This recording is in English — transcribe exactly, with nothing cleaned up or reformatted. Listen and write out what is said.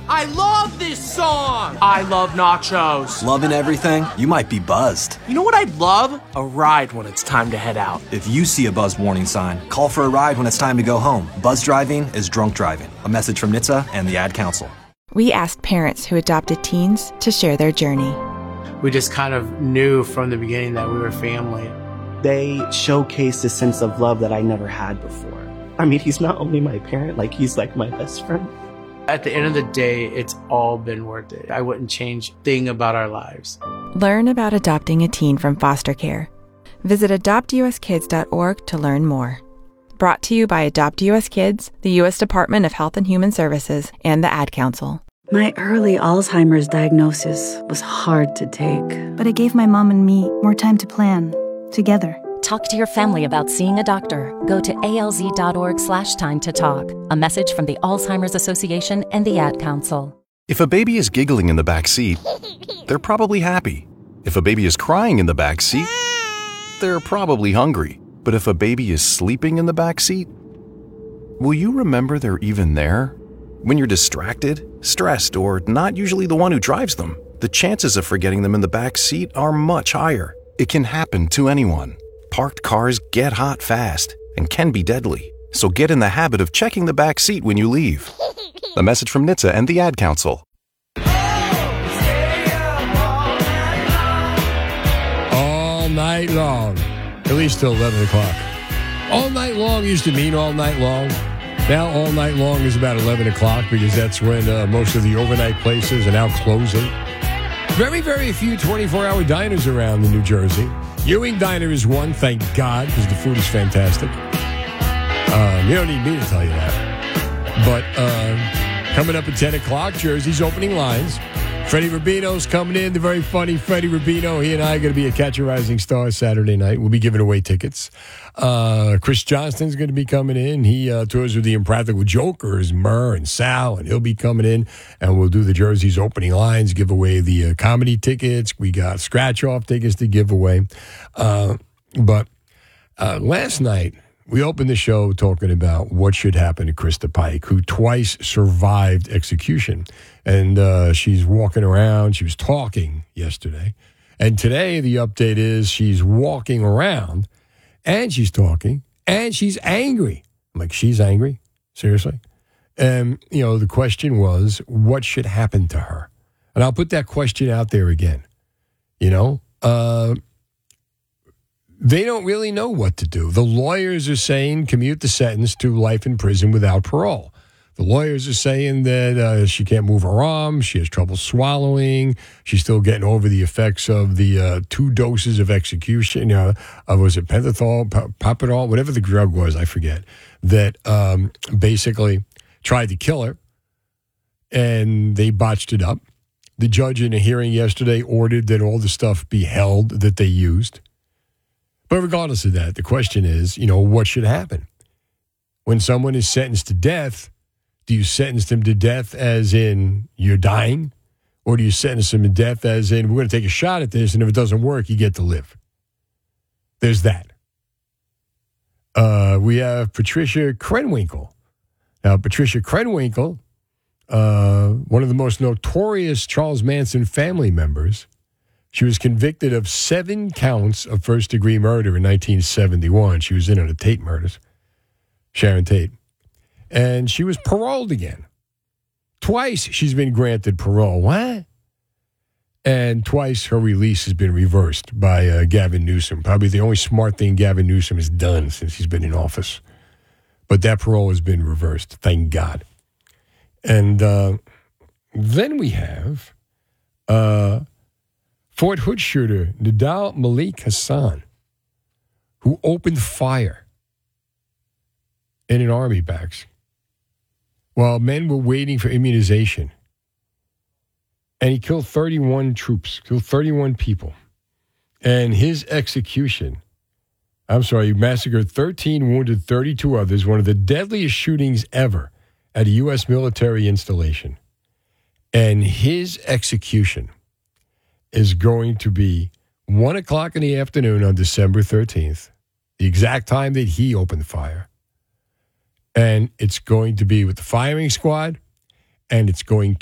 I love this song! I love nachos. Loving everything? You might be buzzed. You know what I'd love? A ride when it's time to head out. If you see a buzz warning sign, call for a ride when it's time to go home. Buzz driving is drunk driving. A message from N H T S A and the Ad Council. We asked parents who adopted teens to share their journey. We just kind of knew from the beginning that we were family. They showcased a sense of love that I never had before. I mean, he's not only my parent, like he's like my best friend. At the end of the day, it's all been worth it. I wouldn't change a thing about our lives. Learn about adopting a teen from foster care. Visit adopt u s kids dot org to learn more. Brought to you by Adopt U S Kids, the U S Department of Health and Human Services, and the Ad Council. My early Alzheimer's diagnosis was hard to take, but it gave my mom and me more time to plan, together. Talk to your family about seeing a doctor. Go to alz.org slash time to talk. A message from the Alzheimer's Association and the Ad Council. If a baby is giggling in the back seat, they're probably happy. If a baby is crying in the back seat, they're probably hungry. But if a baby is sleeping in the back seat, will you remember they're even there? When you're distracted, stressed, or not usually the one who drives them, the chances of forgetting them in the back seat are much higher. It can happen to anyone. Parked cars get hot fast and can be deadly. So get in the habit of checking the back seat when you leave. A message from N H T S A and the Ad Council. All night long, at least till eleven o'clock. All night long used to mean all night long. Now all night long is about eleven o'clock because that's when uh, most of the overnight places are now closing. Very, very few twenty-four hour diners around in New Jersey. Ewing Diner is one, thank God, because the food is fantastic. Um, you don't need me to tell you that. But um, coming up at ten o'clock, Jersey's opening lines. Freddie Rubino's coming in, the very funny Freddie Rubino. He and I are going to be at Catch a Rising Star Saturday night. We'll be giving away tickets. Uh, Chris Johnston's going to be coming in. He uh, tours with the Impractical Jokers, Murr and Sal, and he'll be coming in. And we'll do the Jersey's opening lines, give away the uh, comedy tickets. We got scratch-off tickets to give away. Uh, but uh, last night, we opened the show talking about what should happen to Krista Pike, who twice survived execution. And uh, she's walking around. She was talking yesterday. And today, the update is she's walking around, and she's talking, and she's angry. I'm like, she's angry? Seriously? And, you know, the question was, what should happen to her? And I'll put that question out there again. You know? Uh They don't really know what to do. The lawyers are saying commute the sentence to life in prison without parole. The lawyers are saying that uh, she can't move her arm. She has trouble swallowing. She's still getting over the effects of the uh, two doses of execution. Uh, uh, was it pentothal, p- Papadol, whatever the drug was, I forget, that um, basically tried to kill her, and they botched it up. The judge in a hearing yesterday ordered that all the stuff be held that they used. But regardless of that, the question is, you know, what should happen? When someone is sentenced to death, do you sentence them to death as in you're dying? Or do you sentence them to death as in we're going to take a shot at this, and if it doesn't work, you get to live? There's that. Uh, we have Patricia Krenwinkel. Now, Patricia Krenwinkel, uh, one of the most notorious Charles Manson family members, she was convicted of seven counts of first-degree murder in nineteen seventy-one. She was in on the Tate murders, Sharon Tate. And she was paroled again. Twice she's been granted parole. What? And twice her release has been reversed by uh, Gavin Newsom. Probably the only smart thing Gavin Newsom has done since he's been in office. But that parole has been reversed, thank God. And uh, then we have... Uh, Fort Hood shooter Nidal Malik Hassan, who opened fire in an army barracks while men were waiting for immunization. And he killed thirty-one troops, killed thirty-one people. And his execution, I'm sorry, he massacred thirteen, wounded thirty-two others, one of the deadliest shootings ever at a U S military installation. And his execution is going to be one o'clock in the afternoon on December thirteenth, the exact time that he opened fire. And it's going to be with the firing squad, and it's going